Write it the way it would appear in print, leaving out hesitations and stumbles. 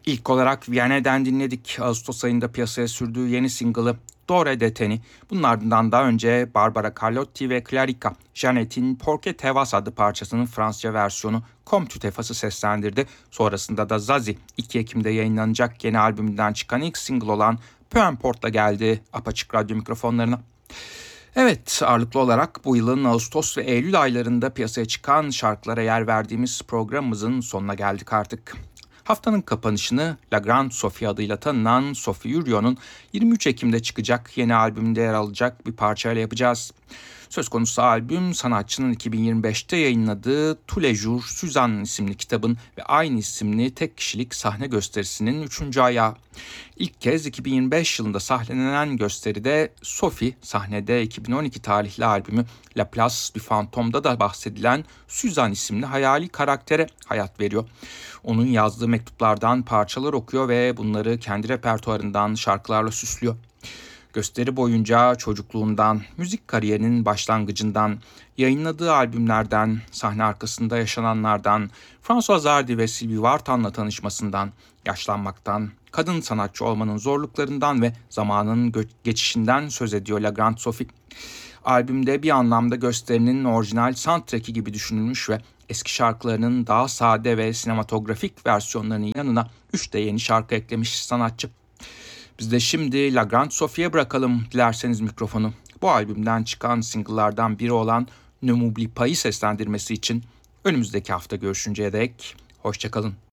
İlk olarak Viyana'dan dinledik. Ağustos ayında piyasaya sürdüğü yeni single'ı Dore de Teni. Bunun ardından daha önce Barbara Carlotti ve Clarica Janette'in Porque Te Vas adlı parçasının Fransızca versiyonu Comme Tu Te Fas'ı seslendirdi. Sonrasında da Zazie 2 Ekim'de yayınlanacak yeni albümünden çıkan ilk single olan Peu Importe'la geldi Apaçık Radyo mikrofonlarına. Evet, ağırlıklı olarak bu yılın Ağustos ve Eylül aylarında piyasaya çıkan şarkılara yer verdiğimiz programımızın sonuna geldik artık. Haftanın kapanışını La Grande Sophie adıyla tanınan Sophie Urio'nun 23 Ekim'de çıkacak yeni albümünde yer alacak bir parçayla yapacağız. Söz konusu albüm sanatçının 2025'te yayınladığı Tous les Jours Suzanne isimli kitabın ve aynı isimli tek kişilik sahne gösterisinin 3. ayağı. İlk kez 2025 yılında sahnelenen gösteride Sophie sahnede 2012 tarihli albümü La Place du Fantôme'da da bahsedilen Suzanne isimli hayali karaktere hayat veriyor. Onun yazdığı mektuplardan parçalar okuyor ve bunları kendi repertuarından şarkılarla süslüyor. Gösteri boyunca çocukluğundan, müzik kariyerinin başlangıcından, yayınladığı albümlerden, sahne arkasında yaşananlardan, François Hardy ve Sylvie Vartan'la tanışmasından, yaşlanmaktan, kadın sanatçı olmanın zorluklarından ve zamanın geçişinden söz ediyor La Grande Sophie. Albümde bir anlamda gösterinin orijinal soundtrack'i gibi düşünülmüş ve eski şarkılarının daha sade ve sinematografik versiyonlarının yanına 3 de yeni şarkı eklemiş sanatçı. Biz de şimdi La Grande Sophie'ye bırakalım dilerseniz mikrofonu. Bu albümden çıkan single'lardan biri olan Ne m'oublie pas'ı seslendirmesi için önümüzdeki hafta görüşünceye dek hoşçakalın.